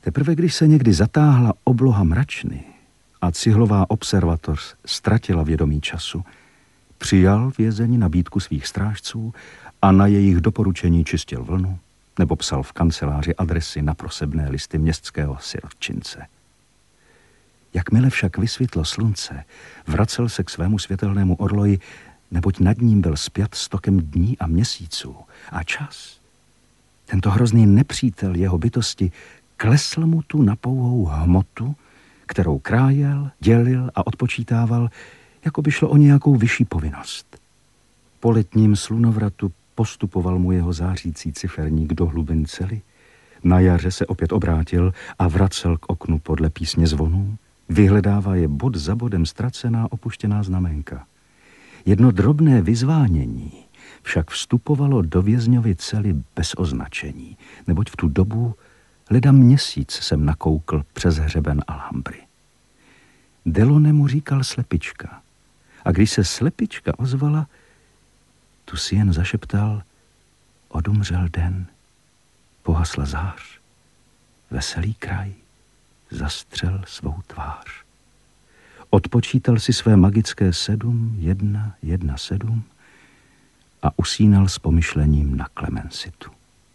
Teprve když se někdy zatáhla obloha mračny a cihlová observatoř ztratila vědomí času, přijal vězeň nabídku svých strážců a na jejich doporučení čistil vlnu nebo psal v kanceláři adresy na prosebné listy městského sirotčince. Jakmile však vysvětlo slunce, vracel se k svému světelnému orloji, neboť nad ním byl spjat s tokem dní a měsíců a čas. Tento hrozný nepřítel jeho bytosti klesl mu tu na pouhou hmotu, kterou krájel, dělil a odpočítával, jako by šlo o nějakou vyšší povinnost. Po letním slunovratu postupoval mu jeho zářící ciferník do hlubin cely, na jaře se opět obrátil a vracel k oknu podle písně zvonů, vyhledává je bod za bodem ztracená opuštěná znamenka. Jedno drobné vyzvánění však vstupovalo do vězňovy cely bez označení, neboť v tu dobu leda měsíc jsem nakoukl přes hřeben Alhambry. Delaunay mu říkal slepička. A když se slepička ozvala, tu si jen zašeptal: odumřel den, pohasla zář, veselý kraj zastřel svou tvář. Odpočítal si své magické 7, 1, 1, 7 a usínal s pomyšlením na Klemensitu.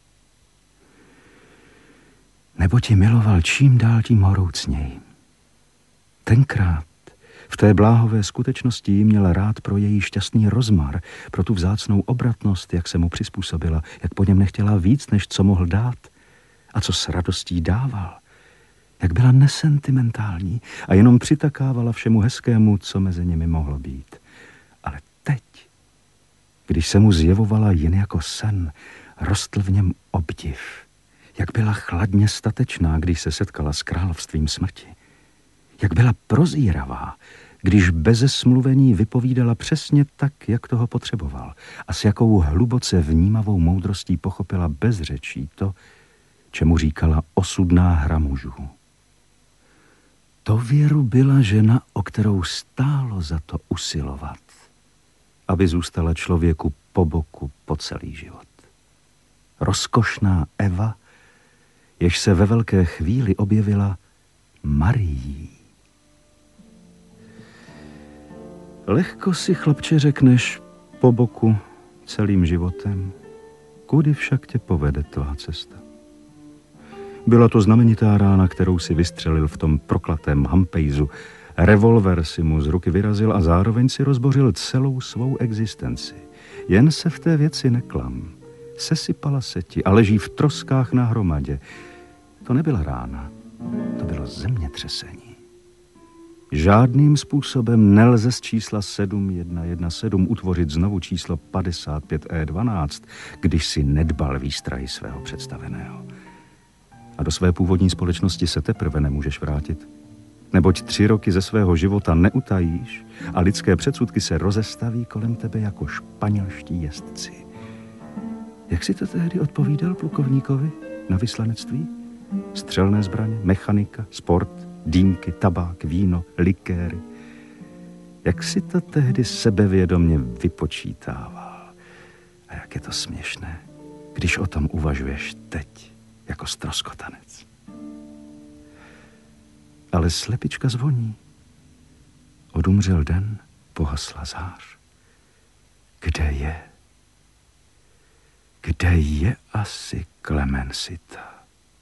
Nebo ti miloval čím dál tím horoucněji. Tenkrát v té bláhové skutečnosti ji měl rád pro její šťastný rozmar, pro tu vzácnou obratnost, jak se mu přizpůsobila, jak po něm nechtěla víc, než co mohl dát a co s radostí dával. Jak byla nesentimentální a jenom přitakávala všemu hezkému, co mezi nimi mohlo být. Ale teď, když se mu zjevovala jen jako sen, rostl v něm obdiv. Jak byla chladně statečná, když se setkala s královstvím smrti. Jak byla prozíravá, když beze smluvení vypovídala přesně tak, jak toho potřeboval, a s jakou hluboce vnímavou moudrostí pochopila bez řečí to, čemu říkala osudná hra mužů. To věru byla žena, o kterou stálo za to usilovat, aby zůstala člověku po boku po celý život. Rozkošná Eva, jež se ve velké chvíli objevila Marií. Lehko si, chlapče, řekneš po boku celým životem, kudy však tě povede tvá cesta. Byla to znamenitá rána, kterou si vystřelil v tom proklatém Hampejzu. Revolver si mu z ruky vyrazil a zároveň si rozbořil celou svou existenci. Jen se v té věci neklam. Sesypala se ti a leží v troskách na hromadě. To nebyla rána, to bylo zemětřesení. Žádným způsobem nelze z čísla 7117 utvořit znovu číslo 55E12, když si nedbal výstrahy svého představeného. A do své původní společnosti se teprve nemůžeš vrátit. Neboť 3 roky ze svého života neutajíš a lidské předsudky se rozestaví kolem tebe jako španělští jezdci. Jak si to tehdy odpovídal plukovníkovi na vyslanectví? Střelné zbraně, mechanika, sport, dýmky, tabák, víno, likéry. Jak si to tehdy sebevědomě vypočítával. A jak je to směšné, když o tom uvažuješ teď jako stroskotanec. Ale slepička zvoní. Odumřel den, pohasla zář. Kde je? Kde je asi Klemensita?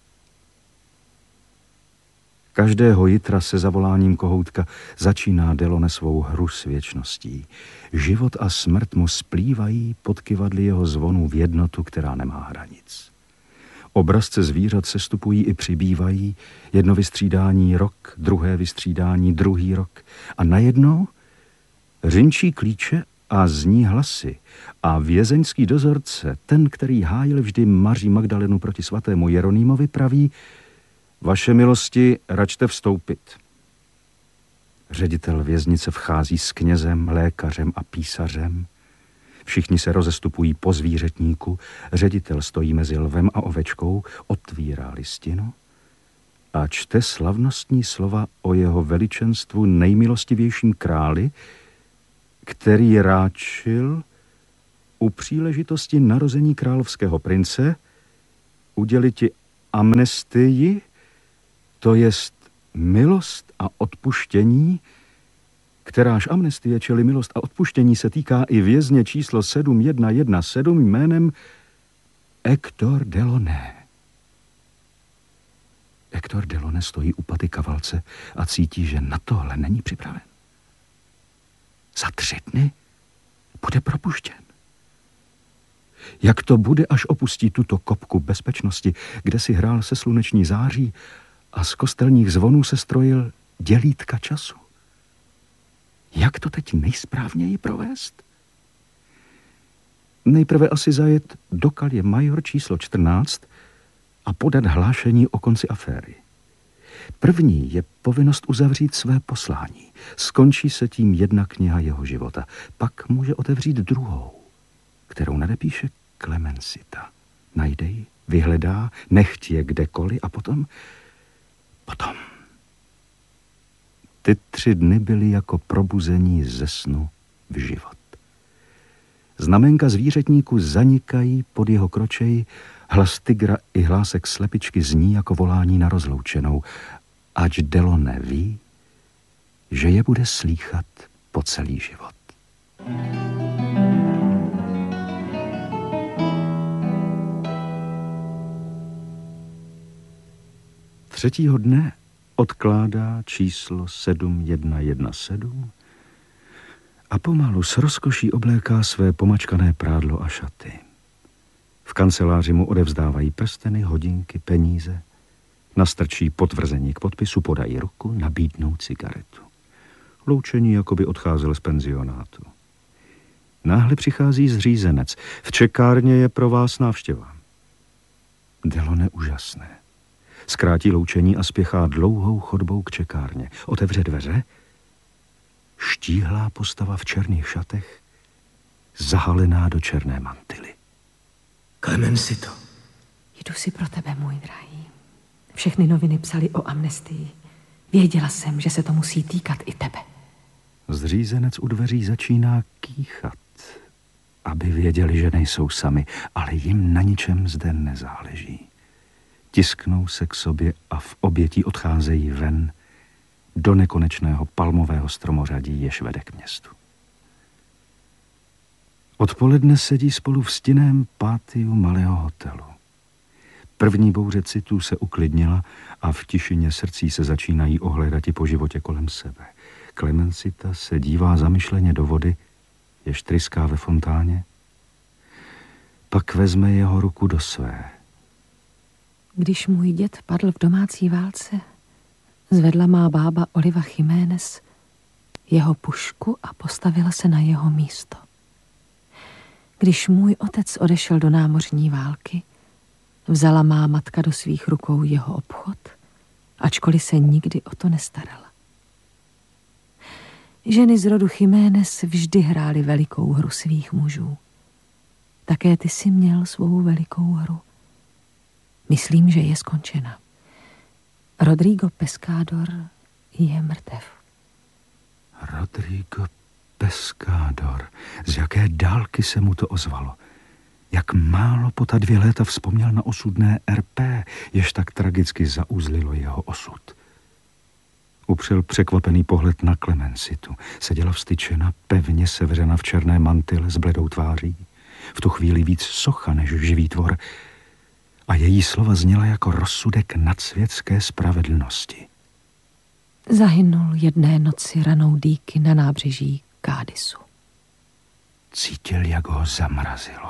Každého jitra se zavoláním kohoutka začíná Delaunay svou hru s věčností. Život a smrt mu splývají pod kyvadly jeho zvonu v jednotu, která nemá hranic. Obrazce zvířat sestupují i přibývají, jedno vystřídání rok, druhé vystřídání druhý rok a najednou řinčí klíče a zní hlasy a vězeňský dozorce, ten, který hájil vždy Maří Magdalenu proti svatému Jeronýmovi, praví: vaše milosti, račte vstoupit. Ředitel věznice vchází s knězem, lékařem a písařem. Všichni se rozestupují po zvířetníku, ředitel stojí mezi lvem a ovečkou, otvírá listinu a čte slavnostní slova o jeho veličenstvu nejmilostivějším králi, který ráčil u příležitosti narození královského prince udělit ti amnestii to jest milost a odpuštění, kteráž amnestie, čili milost a odpuštění, se týká i vězně číslo 7117 jménem Hector Delaunay. Hector Delaunay stojí u paty kavalce a cítí, že na tohle není připraven. Za 3 dny bude propuštěn. Jak to bude, až opustí tuto kopku bezpečnosti, kde si hrál se sluneční září a z kostelních zvonů se strojil dělítka času? Jak to teď nejsprávněji provést? Nejprve asi zajet do Kalje Major číslo 14 a podat hlášení o konci aféry. První je povinnost uzavřít své poslání. Skončí se tím jedna kniha jeho života. Pak může otevřít druhou, kterou nadepíše Clemencita. Najde ji, vyhledá, nechť je kdekoliv a potom... Ty 3 dny byly jako probuzení ze snu v život. Znamenka zvířetníků zanikají pod jeho kročeji, hlas tygra i hlásek slepičky zní jako volání na rozloučenou, ač Delaunay ví, že je bude slýchat po celý život. Třetího dne odkládá číslo 7117 a pomalu s rozkoší obléká své pomačkané prádlo a šaty. V kanceláři mu odevzdávají prsteny, hodinky, peníze, nastrčí potvrzení k podpisu, podají ruku, nabídnou cigaretu. Loučení, jako by odcházel z penzionátu. Náhle přichází zřízenec. V čekárně je pro vás návštěva. Delaunay úžasné. Zkrátí loučení a spěchá dlouhou chodbou k čekárně. Otevře dveře. Štíhlá postava v černých šatech, zahalená do černé mantily. Clemencito. Jdu si pro tebe, můj drahý. Všechny noviny psaly o amnestii. Věděla jsem, že se to musí týkat i tebe. Zřízenec u dveří začíná kýchat, aby věděli, že nejsou sami, ale jim na ničem zde nezáleží. Tisknou se k sobě a v obětí odcházejí ven do nekonečného palmového stromořadí, jež vede k městu. Odpoledne sedí spolu v stinném pátiu malého hotelu. První bouře citů se uklidnila a v tišině srdcí se začínají ohledati po životě kolem sebe. Clemencita se dívá zamyšleně do vody, jež tryská ve fontáně, pak vezme jeho ruku do své. Když můj děd padl v domácí válce, zvedla má bába Oliva Jiménez jeho pušku a postavila se na jeho místo. Když můj otec odešel do námořní války, vzala má matka do svých rukou jeho obchod, ačkoliv se nikdy o to nestarala. Ženy z rodu Jiménez vždy hrály velikou hru svých mužů. Také ty jsi měl svou velikou hru. Myslím, že je skončena. Rodrigo Pescador je mrtev. Rodrigo Pescador. Z jaké dálky se mu to ozvalo. Jak málo po ta 2 léta vzpomněl na osudné RP, jež tak tragicky zauzlilo jeho osud. Upřel překvapený pohled na Clemencitu. Seděla vstyčena, pevně sevřena v černé mantile s bledou tváří. V tu chvíli víc socha než živý tvor. A její slova zněla jako rozsudek nadsvětské spravedlnosti. Zahynul jedné noci ranou dýky na nábřeží Cádizu. Cítil, jak ho zamrazilo.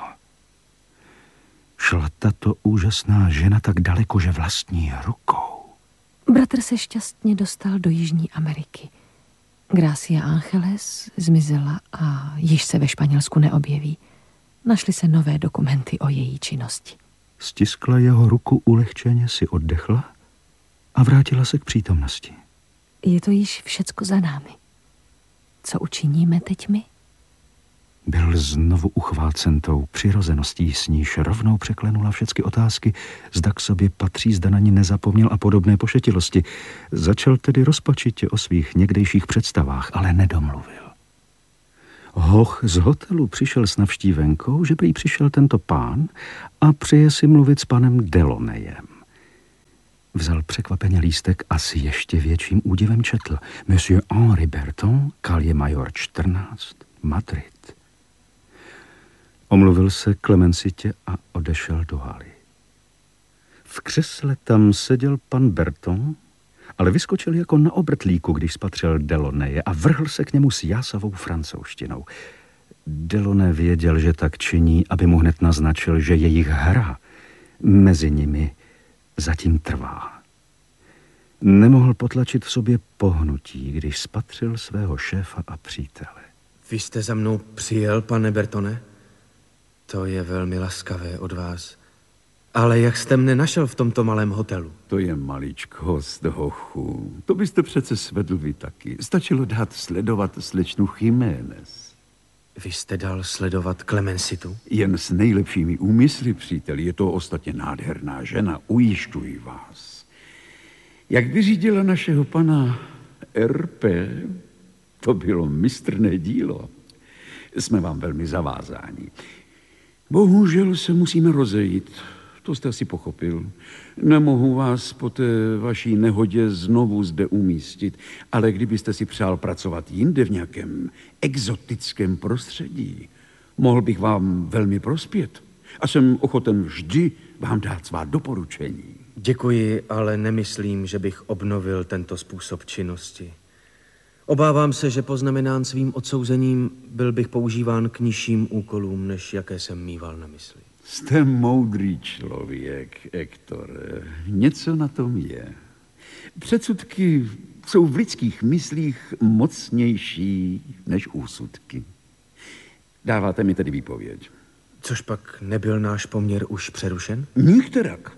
Šla tato úžasná žena tak daleko, že vlastní rukou. Bratr se šťastně dostal do Jižní Ameriky. Gracia Angeles zmizela a již se ve Španělsku neobjeví. Našly se nové dokumenty o její činnosti. Stiskla jeho ruku ulehčeně, si oddechla a vrátila se k přítomnosti. Je to již všecko za námi. Co učiníme teď my? Byl znovu uchvácen tou přirozeností, s níž rovnou překlenula všechny otázky, zda k sobě patří, zda na ní nezapomněl a podobné pošetilosti. Začal tedy rozpačitě o svých někdejších představách, ale nedomluvil. Hoch z hotelu přišel s navštívenkou, že prý přišel tento pán a přeje si mluvit s panem Delaunayem. Vzal překvapeně lístek a s ještě větším údivem četl. Monsieur Henri Berton, Calle Major 14, Madrid. Omluvil se Clemencitě a odešel do haly. V křesle tam seděl pan Berton, ale vyskočil jako na obrtlíku, když spatřil Delaunay a vrhl se k němu s jásavou francouzštinou. Delaunay věděl, že tak činí, aby mu hned naznačil, že jejich hra mezi nimi zatím trvá. Nemohl potlačit v sobě pohnutí, když spatřil svého šéfa a přítele. Vy jste za mnou přijel, pane Bertone? To je velmi laskavé od vás. Ale jak jste mne našel v tomto malém hotelu? To je maličkost, hochu. To byste přece svedl vy taky. Stačilo dát sledovat slečnu Jiménez. Vy jste dal sledovat Clemencitu? Jen s nejlepšími úmysly, přítel. Je to ostatně nádherná žena, ujišťuji vás. Jak vyřídila našeho pana RP, to bylo mistrné dílo. Jsme vám velmi zavázáni. Bohužel se musíme rozejít. To jste asi pochopil. Nemohu vás po té vaší nehodě znovu zde umístit, ale kdybyste si přál pracovat jinde v nějakém exotickém prostředí, mohl bych vám velmi prospět. A jsem ochoten vždy vám dát svá doporučení. Děkuji, ale nemyslím, že bych obnovil tento způsob činnosti. Obávám se, že poznamenán svým odsouzením byl bych používán k nižším úkolům, než jaké jsem mýval na mysli. Jste moudrý člověk, Hector. Něco na tom je. Předsudky jsou v lidských myslích mocnější než úsudky. Dáváte mi tedy výpověď. Což pak nebyl náš poměr už přerušen? Nikterak.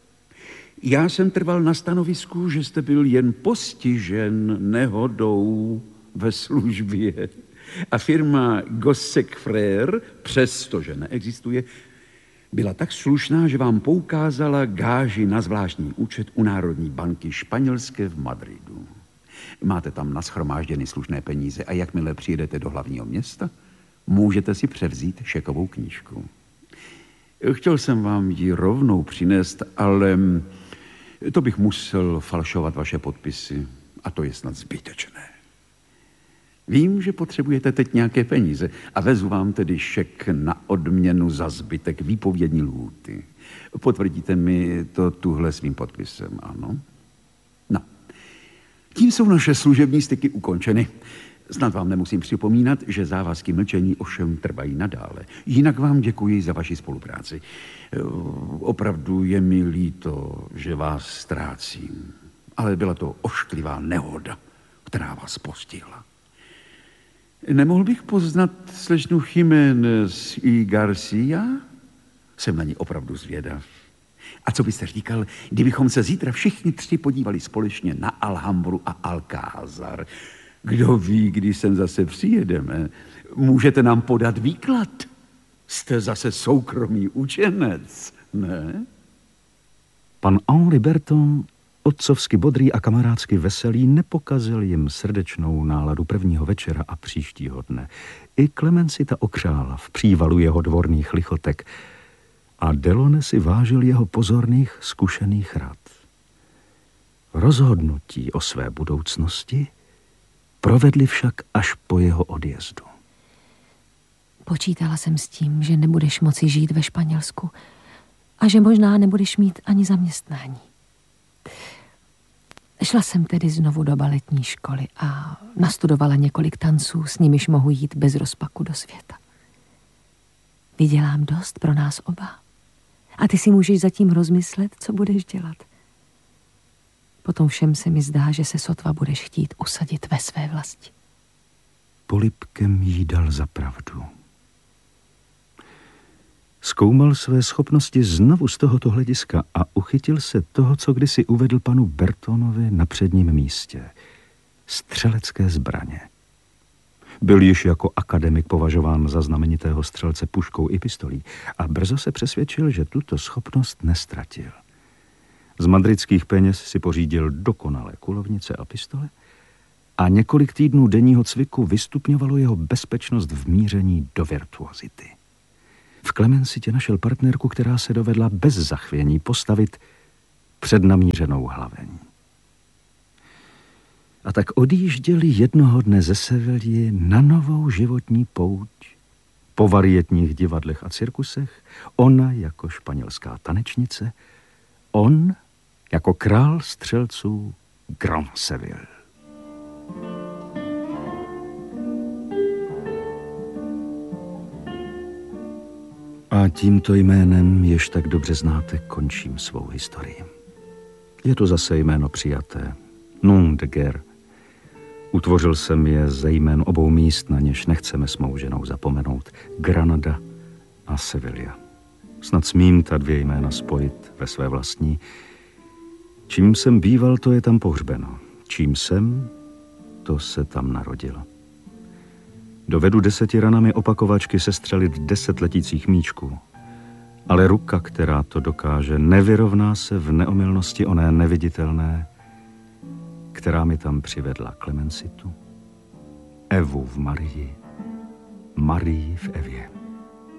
Já jsem trval na stanovisku, že jste byl jen postižen nehodou ve službě. A firma Gossec Frère, přestože neexistuje, byla tak slušná, že vám poukázala gáži na zvláštní účet u Národní banky španělské v Madridu. Máte tam nashromážděny slušné peníze a jakmile přijedete do hlavního města, můžete si převzít šekovou knížku. Chtěl jsem vám ji rovnou přinést, ale to bych musel falšovat vaše podpisy a to je snad zbytečné. Vím, že potřebujete teď nějaké peníze a vezu vám tedy šek na odměnu za zbytek výpovědní lhůty. Potvrdíte mi to tuhle svým podpisem, ano? No. Tím jsou naše služební styky ukončeny. Snad vám nemusím připomínat, že závazky mlčení ovšem trvají nadále. Jinak vám děkuji za vaši spolupráci. Opravdu je mi líto, že vás ztrácím. Ale byla to ošklivá nehoda, která vás postihla. Nemohl bych poznat slečnu Jiménez y Garcia? Jsem na ní opravdu zvědav. A co byste říkal, kdybychom se zítra všichni tři podívali společně na Alhambru a Alcázar? Kdo ví, kdy sem zase přijedeme? Můžete nám podat výklad? Jste zase soukromý učenec, ne? Pan Henri Berton, otcovsky bodrý a kamarádsky veselý, nepokazil jim srdečnou náladu prvního večera a příštího dne. I Clemencita okřála v přívalu jeho dvorných lichotek a Delaunay si vážil jeho pozorných, zkušených rad. Rozhodnutí o své budoucnosti provedli však až po jeho odjezdu. Počítala jsem s tím, že nebudeš moci žít ve Španělsku a že možná nebudeš mít ani zaměstnání. Šla jsem tedy znovu do baletní školy a nastudovala několik tanců, s nimiž mohu jít bez rozpaku do světa. Vydělám dost pro nás oba a ty si můžeš zatím rozmyslet, co budeš dělat. Potom všem se mi zdá, že se sotva budeš chtít usadit ve své vlasti. Polibkem jí dal za pravdu. Zkoumal své schopnosti znovu z tohoto hlediska a uchytil se toho, co kdysi uvedl panu Bertonovi na předním místě. Střelecké zbraně. Byl již jako akademik považován za znamenitého střelce puškou i pistolí a brzo se přesvědčil, že tuto schopnost nestratil. Z madridských peněz si pořídil dokonalé kulovnice a pistole a několik týdnů denního cviku vystupňovalo jeho bezpečnost v míření do virtuozity. V Clemencitě našel partnerku, která se dovedla bez zachvění postavit před namířenou hlaveň. A tak odjížděli jednoho dne ze Sevilji na novou životní pouť, po varietních divadlech a cirkusech, ona jako španělská tanečnice, on jako král střelců Grand Seville. A tímto jménem, jež tak dobře znáte, končím svou historii. Je to zase jméno přijaté, nom de guerre. Utvořil jsem je ze jmén obou míst, na něž nechceme s mou ženou zapomenout, Granada a Sevilla. Snad smím ta dvě jména spojit ve své vlastní. Čím jsem býval, to je tam pohřbeno. Čím jsem, to se tam narodilo. Dovedu 10 ranami opakovačky sestřelit 10 letících míčků. Ale ruka, která to dokáže, nevyrovná se v neomylnosti oné neviditelné, která mi tam přivedla Klemencitu, Evu v Marii, Marii v Evě.